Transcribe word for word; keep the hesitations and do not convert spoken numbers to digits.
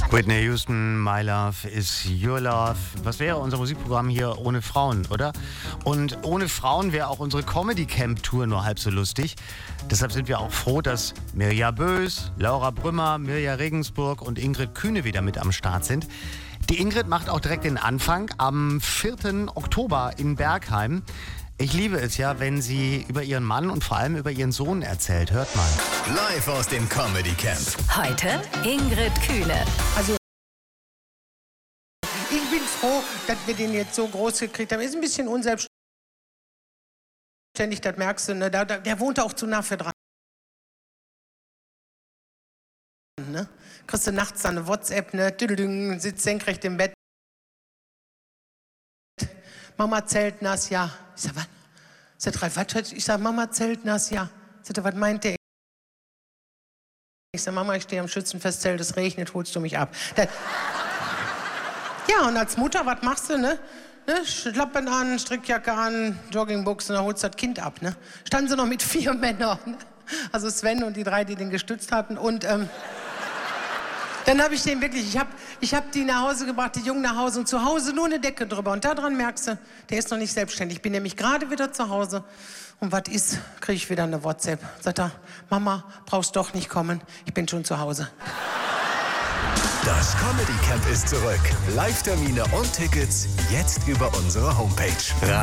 Whitney Houston, My Love is Your Love. Was wäre unser Musikprogramm hier ohne Frauen, oder? Und ohne Frauen wäre auch unsere Comedy Camp Tour nur halb so lustig. Deshalb sind wir auch froh, dass Mirja Bös, Laura Brümmer, Mirja Regensburg und Ingrid Kühne wieder mit am Start sind. Die Ingrid macht auch direkt den Anfang am vierten Oktober in Bergheim. Ich liebe es ja, wenn sie über ihren Mann und vor allem über ihren Sohn erzählt. Hört mal. Live aus dem Comedy Camp. Heute Ingrid Kühne. Also ich bin froh, dass wir den jetzt so groß gekriegt haben. Ist ein bisschen unselbstständig, das merkst du. Ne? Da, da, der wohnt auch zu nah für dran. Ne? Kriegst du nachts dann eine WhatsApp, ne? Tüdelüng, sitzt senkrecht im Bett. Mama Zeltnass, ja. Ich sag, was? Sagt Ralf, was? Ich sag, Mama Zeltnass, ja. Sagt er, was meint der? Ich sag, Mama, ich stehe am Schützenfestzelt, es regnet, holst du mich ab. Das ja, und als Mutter, was machst du, ne? ne? Schlappen an, Strickjacke an, Joggingbuchsen, dann holst du das Kind ab, ne? Standen sie noch mit vier Männern, ne? Also Sven und die drei, die den gestützt hatten. Und ähm, dann habe ich den wirklich, ich habe ich hab die nach Hause gebracht, die Jungen nach Hause und zu Hause nur eine Decke drüber. Und daran merkst du, der ist noch nicht selbstständig. Ich bin nämlich gerade wieder zu Hause. Und was ist, kriege ich wieder eine WhatsApp. Sagt er, Mama, brauchst doch nicht kommen, ich bin schon zu Hause. Das Comedy Camp ist zurück. Live-Termine und Tickets jetzt über unsere Homepage.